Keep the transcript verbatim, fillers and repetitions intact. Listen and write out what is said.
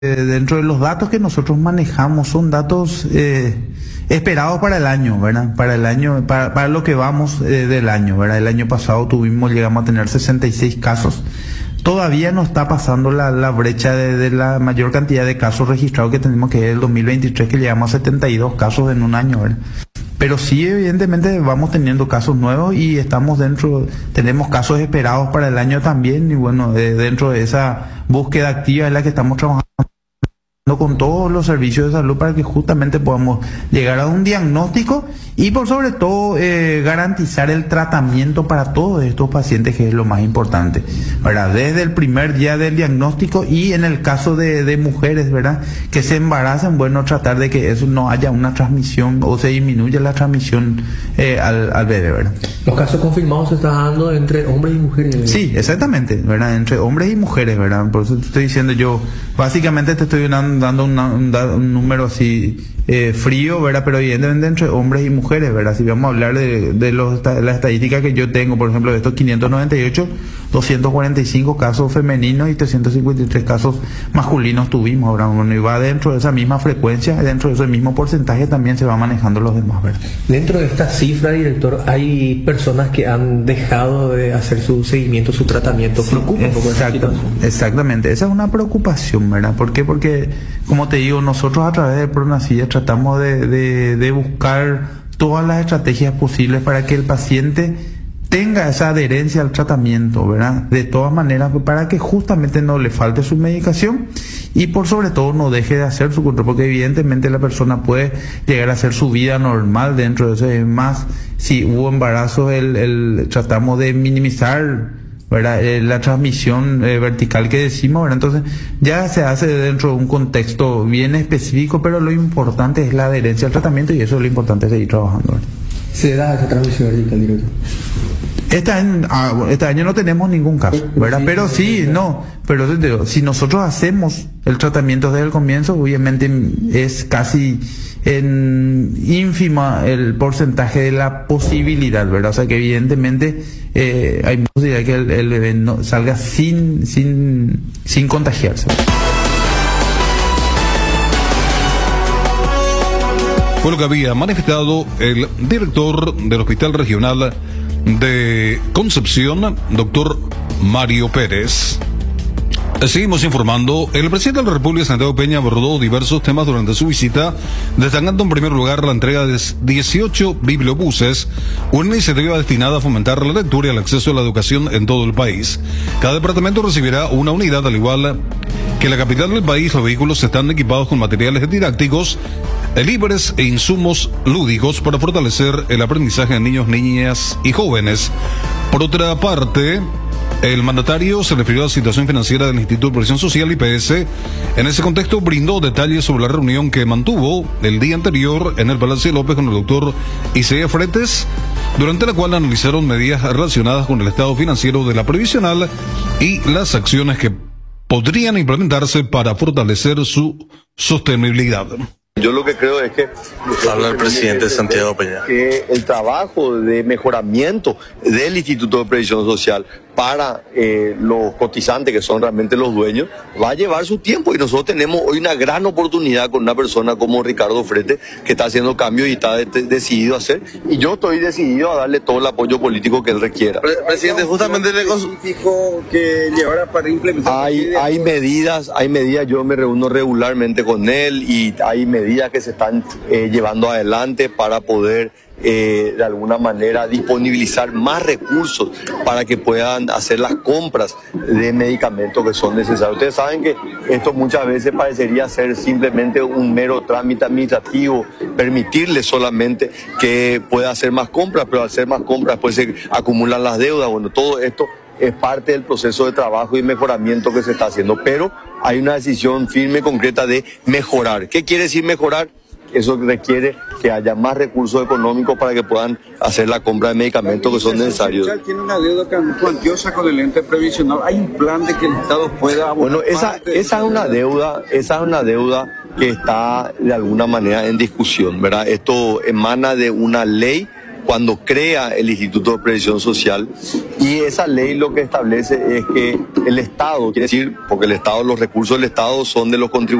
dentro de los datos que nosotros manejamos son datos eh, esperados para el año, ¿verdad? Para el año, para, para lo que vamos eh, del año, ¿verdad? El año pasado tuvimos, llegamos a tener sesenta y seis casos. Todavía no está pasando la, la brecha de, de la mayor cantidad de casos registrados que tenemos, que es el dos mil veintitrés, que llegamos a setenta y dos casos en un año, ¿verdad? Pero sí, evidentemente vamos teniendo casos nuevos y estamos dentro, tenemos casos esperados para el año también, y bueno, eh, dentro de esa búsqueda activa es la que estamos trabajando con todos los servicios de salud para que justamente podamos llegar a un diagnóstico y por sobre todo eh, garantizar el tratamiento para todos estos pacientes, que es lo más importante, ¿verdad? Desde el primer día del diagnóstico, y en el caso de, de mujeres, ¿verdad?, que se embarazan, bueno, tratar de que eso no haya una transmisión o se disminuya la transmisión eh, al, al bebé, ¿verdad? Los casos confirmados se están dando entre hombres y mujeres. Sí, exactamente, ¿verdad? Entre hombres y mujeres, ¿verdad? Por eso te estoy diciendo yo, básicamente te estoy dando dando una, un, un número así eh, frío, ¿verdad? Pero evidentemente entre hombres y mujeres, ¿verdad? Si vamos a hablar de, de, los, de la estadística que yo tengo, por ejemplo, de estos quinientos noventa y ocho, doscientos cuarenta y cinco casos femeninos y trescientos cincuenta y tres casos masculinos tuvimos, ¿verdad? Bueno, y va dentro de esa misma frecuencia, dentro de ese mismo porcentaje también se va manejando los demás, ¿verdad? Dentro de esta cifra, director, hay personas que han dejado de hacer su seguimiento, su tratamiento. Sí, preocupa un poco esa situación. Exactamente, esa es una preocupación, ¿verdad? ¿Por qué? Porque, como te digo, nosotros a través de Pronacilla tratamos de, de, de buscar todas las estrategias posibles para que el paciente tenga esa adherencia al tratamiento, ¿verdad? De todas maneras, para que justamente no le falte su medicación y por sobre todo no deje de hacer su control, porque evidentemente la persona puede llegar a hacer su vida normal dentro de eso. Es más, si hubo embarazo, el, el, tratamos de minimizar, ¿verdad?, eh, la transmisión eh, vertical que decimos, ¿verdad? Entonces ya se hace dentro de un contexto bien específico, pero lo importante es la adherencia al tratamiento y eso es lo importante, seguir trabajando, ¿verdad? ¿Se da esa transmisión vertical, director? Este año, ah, este año no tenemos ningún caso, ¿verdad? Pero sí, no, pero digo, si nosotros hacemos el tratamiento desde el comienzo, obviamente es casi en ínfima el porcentaje de la posibilidad, ¿verdad? O sea que evidentemente eh, hay posibilidad que el, el bebé no salga sin, sin, sin contagiarse. Fue lo que había manifestado el director del Hospital Regional de Concepción, doctor Mario Pérez. Seguimos informando. El presidente de la República, Santiago Peña, abordó diversos temas durante su visita, destacando en primer lugar la entrega de dieciocho bibliobuses, una iniciativa destinada a fomentar la lectura y el acceso a la educación en todo el país. Cada departamento recibirá una unidad, al igual que la capital del país. Los vehículos están equipados con materiales didácticos, libres e insumos lúdicos para fortalecer el aprendizaje de niños, niñas y jóvenes. Por otra parte, el mandatario se refirió a la situación financiera del Instituto de Previsión Social, I P S. En ese contexto brindó detalles sobre la reunión que mantuvo el día anterior en el Palacio López con el doctor Isaías Fretes, durante la cual analizaron medidas relacionadas con el estado financiero de la previsional y las acciones que podrían implementarse para fortalecer su sostenibilidad. Yo lo que creo es que... Habla el presidente Santiago Peña. Que el trabajo de mejoramiento del Instituto de Previsión Social para eh, los cotizantes, que son realmente los dueños, va a llevar su tiempo, y nosotros tenemos hoy una gran oportunidad con una persona como Ricardo Fretes, que está haciendo cambios y está de decidido a hacer, y yo estoy decidido a darle todo el apoyo político que él requiera. Presidente, justamente le dijo que llevara para implementar... Hay, hay medidas, hay medidas, yo me reúno regularmente con él y hay medidas que se están eh, llevando adelante para poder Eh, de alguna manera disponibilizar más recursos para que puedan hacer las compras de medicamentos que son necesarios. Ustedes saben que esto muchas veces parecería ser simplemente un mero trámite administrativo, permitirle solamente que pueda hacer más compras, pero al hacer más compras después se acumulan las deudas. Bueno, todo esto es parte del proceso de trabajo y mejoramiento que se está haciendo, pero hay una decisión firme y concreta de mejorar. ¿Qué quiere decir mejorar? Eso requiere que haya más recursos económicos para que puedan hacer la compra de medicamentos que son necesarios. Tiene una deuda cuantiosa con el ente previsional. ¿Hay un plan de que el Estado pueda...? Bueno, esa, esa es una deuda, esa es una deuda que está de alguna manera en discusión, ¿verdad? Esto emana de una ley cuando crea el Instituto de Previsión Social, y esa ley lo que establece es que el Estado, quiere decir, porque el Estado, los recursos del Estado son de los contribuyentes,